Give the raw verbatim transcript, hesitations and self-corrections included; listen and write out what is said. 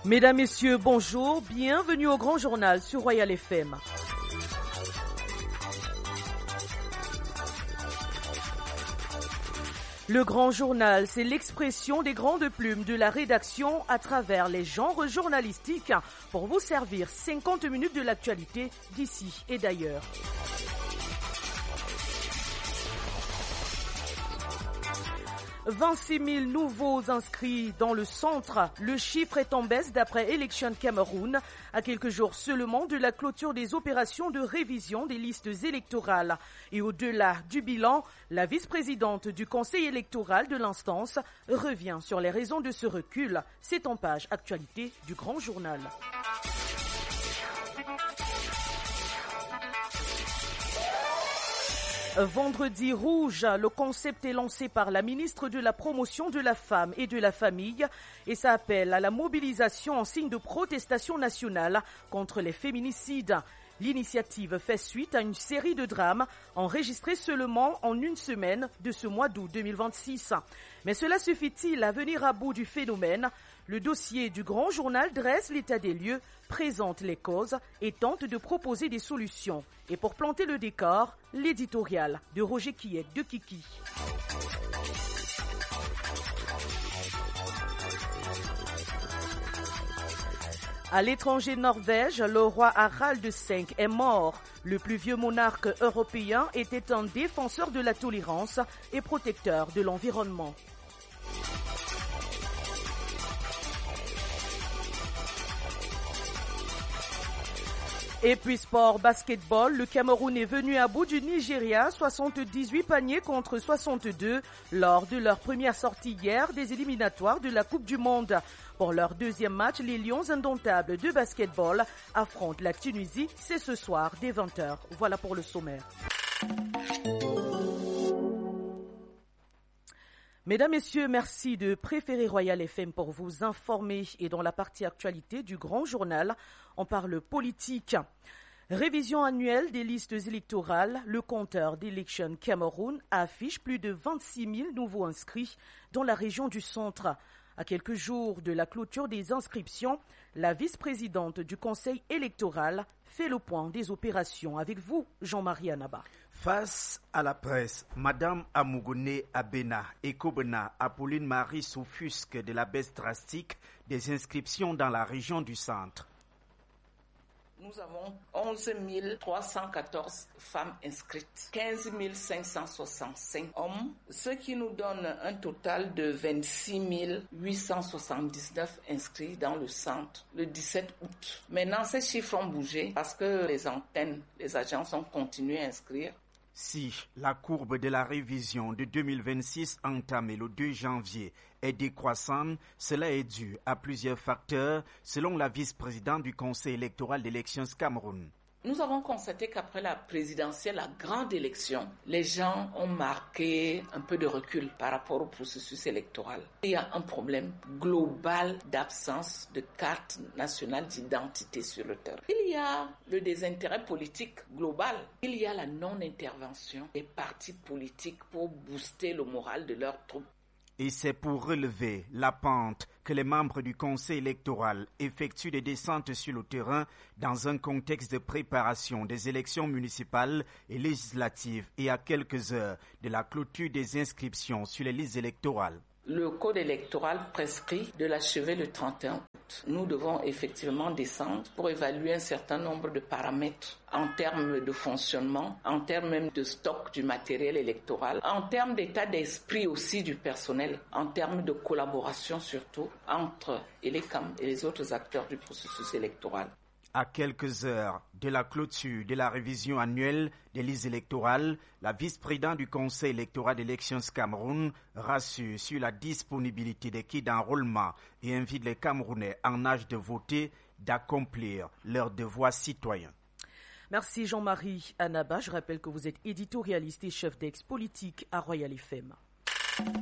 Mesdames, Messieurs, bonjour, bienvenue au Grand Journal sur Royal F M. Le Grand Journal, c'est l'expression des grandes plumes de la rédaction à travers les genres journalistiques pour vous servir cinquante minutes de l'actualité d'ici et d'ailleurs. vingt-six mille nouveaux inscrits dans le centre. Le chiffre est en baisse d'après Election Cameroun, à quelques jours seulement de la clôture des opérations de révision des listes électorales. Et au-delà du bilan, la vice-présidente du conseil électoral de l'instance revient sur les raisons de ce recul. C'est en page actualité du Grand Journal. Vendredi rouge, le concept est lancé par la ministre de la Promotion de la Femme et de la Famille et ça appelle à la mobilisation en signe de protestation nationale contre les féminicides. L'initiative fait suite à une série de drames enregistrés seulement en une semaine de ce mois d'août deux mille vingt-six. Mais cela suffit-il à venir à bout du phénomène? Le dossier du Grand Journal dresse l'état des lieux, présente les causes et tente de proposer des solutions. Et pour planter le décor, l'éditorial de Roger Kiet de Kiki. À l'étranger Norvège, le roi Harald cinq est mort. Le plus vieux monarque européen était un défenseur de la tolérance et protecteur de l'environnement. Et puis sport basketball, le Cameroun est venu à bout du Nigeria, soixante-dix-huit paniers contre soixante-deux lors de leur première sortie hier des éliminatoires de la Coupe du Monde. Pour leur deuxième match, les Lions indomptables de basketball affrontent la Tunisie, c'est ce soir dès vingt heures. Voilà pour le sommaire. Mesdames, Messieurs, merci de préférer Royal F M pour vous informer. Et dans la partie actualité du Grand Journal, on parle politique. Révision annuelle des listes électorales, le compteur d'Election Cameroun affiche plus de vingt-six mille nouveaux inscrits dans la région du centre. À quelques jours de la clôture des inscriptions, la vice-présidente du conseil électoral fait le point des opérations. Avec vous, Jean-Marie Anaba. Face à la presse, Madame Amougone Abena et Kobena Apolline Marie s'offusquent de la baisse drastique des inscriptions dans la région du centre. Nous avons onze mille trois cent quatorze femmes inscrites, quinze mille cinq cent soixante-cinq hommes, ce qui nous donne un total de vingt-six mille huit cent soixante-dix-neuf inscrits dans le centre le dix-sept août. Maintenant, ces chiffres ont bougé parce que les antennes, les agences ont continué à inscrire. Si la courbe de la révision de deux mille vingt-six entamée le deux janvier est décroissante, cela est dû à plusieurs facteurs, selon la vice-présidente du Conseil électoral d'Elections Cameroun. Nous avons constaté qu'après la présidentielle, la grande élection, les gens ont marqué un peu de recul par rapport au processus électoral. Il y a un problème global d'absence de carte nationale d'identité sur le terrain. Il y a le désintérêt politique global. Il y a la non-intervention des partis politiques pour booster le moral de leurs troupes. Et c'est pour relever la pente que les membres du Conseil électoral effectuent des descentes sur le terrain dans un contexte de préparation des élections municipales et législatives et à quelques heures de la clôture des inscriptions sur les listes électorales. Le code électoral prescrit de l'achever le trente et un août. Nous devons effectivement descendre pour évaluer un certain nombre de paramètres en termes de fonctionnement, en termes même de stock du matériel électoral, en termes d'état d'esprit aussi du personnel, en termes de collaboration surtout entre Elecam et les autres acteurs du processus électoral. À quelques heures de la clôture de la révision annuelle des listes électorales, la vice-présidente du Conseil électoral d'Elections Cameroun rassure sur la disponibilité des kits d'enrôlement et invite les Camerounais en âge de voter d'accomplir leurs devoirs citoyens. Merci Jean-Marie Anaba. Je rappelle que vous êtes éditorialiste et chef d'ex politique à Royal F M.